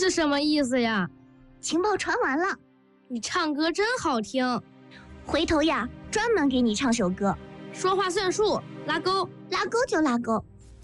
是什么意思呀？ 情报传完了， 你唱歌真好听， 回头呀，专门给你唱首歌。 说话算数，拉钩， 拉钩就拉钩。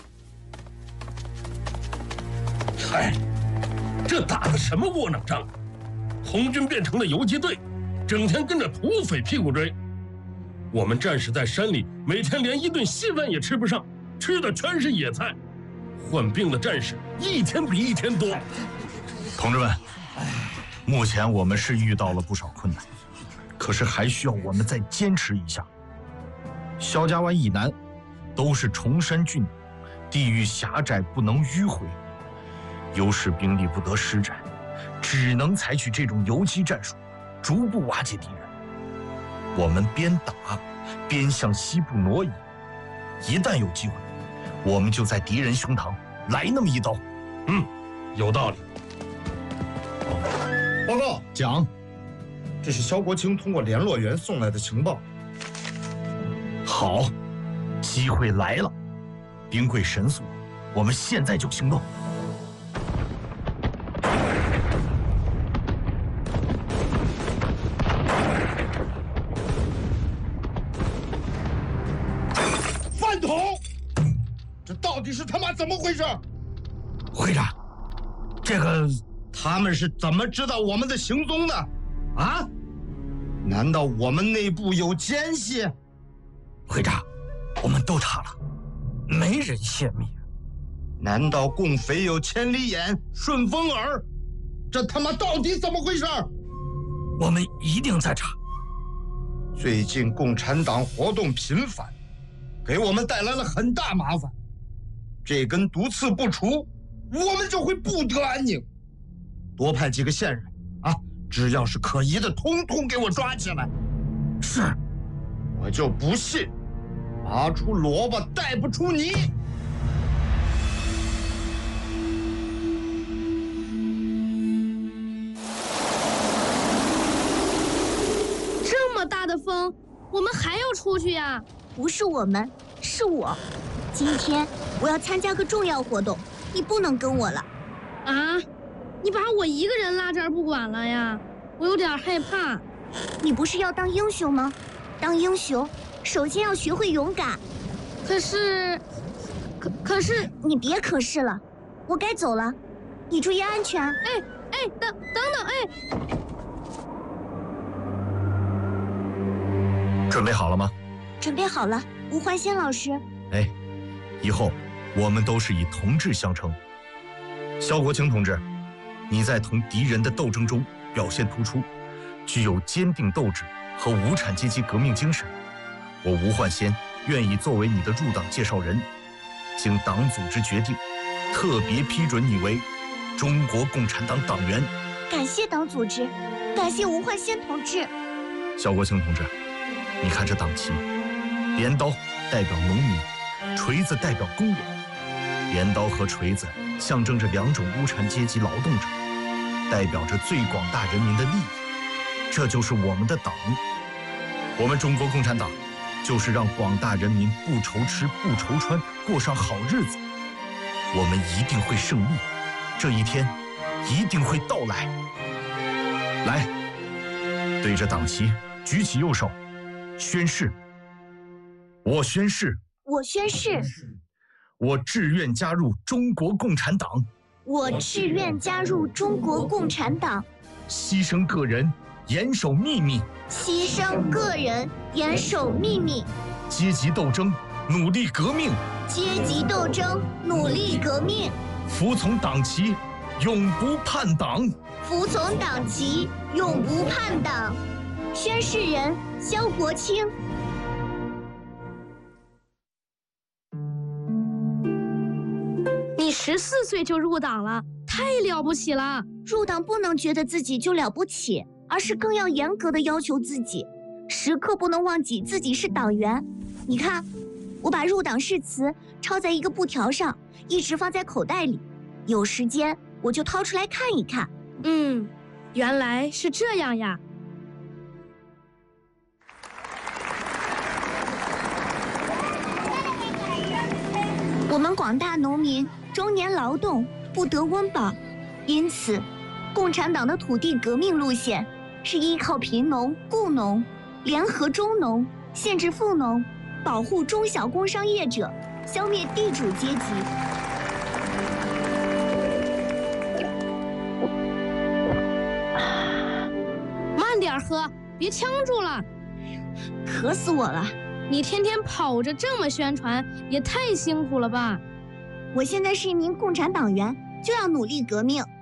嗨，这打的什么窝囊仗？红军变成了游击队，整天跟着土匪屁股追。我们战士在山里，每天连一顿稀饭也吃不上，吃的全是野菜。患病的战士一天比一天多。 同志们，目前我们是遇到了不少困难，可是还需要我们再坚持一下。肖家湾以南都是崇山峻岭，地域狭窄，不能迂回，优势兵力不得施展，只能采取这种游击战术，逐步瓦解敌人。我们边打边向西部挪移，一旦有机会，我们就在敌人胸膛来那么一刀。 有道理。 报告， 讲， 这是肖国清通过联络员送来的情报。 好，机会来了，兵贵神速，我们现在就行动。 饭桶，这到底是他妈怎么回事？ 会长，这个他们是怎么知道我们的行踪的？啊？难道我们内部有奸细？ 会长，我们都查了，没人泄密。 难道共匪有千里眼、顺风耳？这他妈到底怎么回事？ 我们一定在查。 最近共产党活动频繁，给我们带来了很大麻烦。这根毒刺不除，我们就会不得安宁。多派几个线人啊，只要是可疑的，通通给我抓起来。 是， 我就不信，拔出萝卜带不出泥。 这么大的风，我们还要出去呀？ 不是我们，是我。今天我要参加个重要活动，你不能跟我了。 啊？你把我一个人拉这儿不管了呀？我有点害怕。 你不是要当英雄吗？当英雄，首先要学会勇敢。 可是你别可是了，我该走了，你注意安全。 等等， 准备好了吗？ 准备好了，吴焕先老师。 以后我们都是以同志相称。肖国清同志，你在同敌人的斗争中表现突出，具有坚定斗志和无产阶级革命精神。我吴焕先愿意作为你的入党介绍人，经党组织决定，特别批准你为中国共产党党员。 感谢党组织，感谢吴焕先同志。 肖国清同志，你看这党旗，镰刀代表农民，锤子代表工人。镰刀和锤子象征着两种无产阶级劳动者，代表着最广大人民的利益。这就是我们的党。我们中国共产党就是让广大人民不愁吃不愁穿，过上好日子。我们一定会胜利，这一天一定会到来。来，对着党旗举起右手，宣誓。我宣誓， 我宣誓， 我志愿加入中国共产党， 我志愿加入中国共产党， 牺牲个人，严守秘密， 牺牲个人，严守秘密， 阶级斗争，努力革命， 阶级斗争，努力革命， 服从党旗，永不叛党， 服从党旗，永不叛党。宣誓人肖国清。 你14岁就入党了，太了不起了！ 入党不能觉得自己就了不起，而是更要严格的要求自己，时刻不能忘记自己是党员。你看，我把入党誓词抄在一个布条上，一直放在口袋里，有时间我就掏出来看一看。 原来是这样呀。 我们广大农民终年劳动，不得温饱，因此共产党的土地革命路线是依靠贫农、雇农、联合中农、限制富农，保护中小工商业者，消灭地主阶级。 慢点喝，别呛住了。 渴死我了！ 你天天跑着这么宣传，也太辛苦了吧？ 我现在是一名共产党员，就要努力革命。